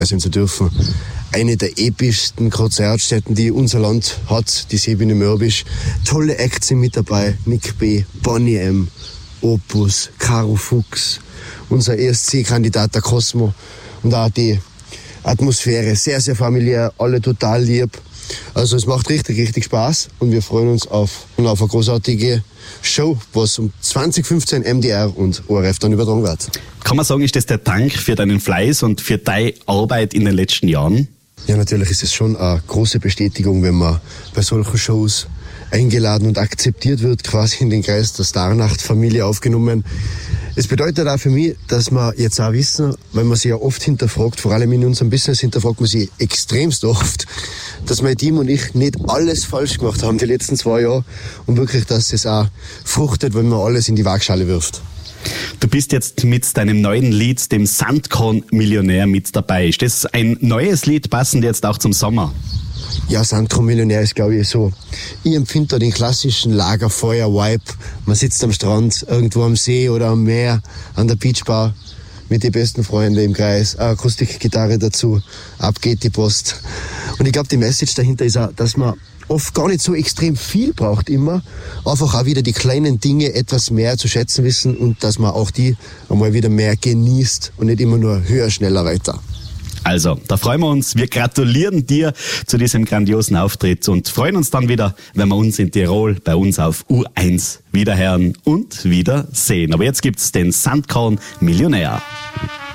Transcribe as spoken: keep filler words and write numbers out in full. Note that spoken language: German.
sein zu dürfen. Eine der epischsten Konzertstätten, die unser Land hat, die Sebine Mörbisch. Tolle Acts sind mit dabei. Nick B., Bonnie M., Opus, Caro Fuchs, unser E S C-Kandidat der Cosmo. Und auch die Atmosphäre, sehr, sehr familiär, alle total lieb. Also es macht richtig, richtig Spaß und wir freuen uns auf, auf eine großartige Show, was um zwanzig fünfzehn M D R und O R F dann übertragen wird. Kann man sagen, ist das der Dank für deinen Fleiß und für deine Arbeit in den letzten Jahren? Ja, natürlich ist es schon eine große Bestätigung, wenn man bei solchen Shows eingeladen und akzeptiert wird, quasi in den Kreis der Starnacht-Familie aufgenommen. Es bedeutet auch für mich, dass wir jetzt auch wissen, weil man sich ja oft hinterfragt, vor allem in unserem Business hinterfragt man sich extremst oft, dass mein Team und ich nicht alles falsch gemacht haben die letzten zwei Jahre und wirklich, dass es auch fruchtet, wenn man alles in die Waagschale wirft. Du bist jetzt mit deinem neuen Lied, dem Sandkorn-Millionär, mit dabei. Ist das ein neues Lied, passend jetzt auch zum Sommer? Ja, Sandkorn-Millionär ist, glaube ich, so. Ich empfinde da den klassischen Lagerfeuer-Vibe. Man sitzt am Strand, irgendwo am See oder am Meer, an der Beachbar mit den besten Freunden im Kreis, eine Akustikgitarre dazu, ab geht die Post. Und ich glaube, die Message dahinter ist auch, dass man oft gar nicht so extrem viel braucht immer, einfach auch wieder die kleinen Dinge etwas mehr zu schätzen wissen und dass man auch die einmal wieder mehr genießt und nicht immer nur höher, schneller, weiter. Also, da freuen wir uns. Wir gratulieren dir zu diesem grandiosen Auftritt und freuen uns dann wieder, wenn wir uns in Tirol bei uns auf U eins wiederhören und wiedersehen. Aber jetzt gibt's den Sandkorn Millionär.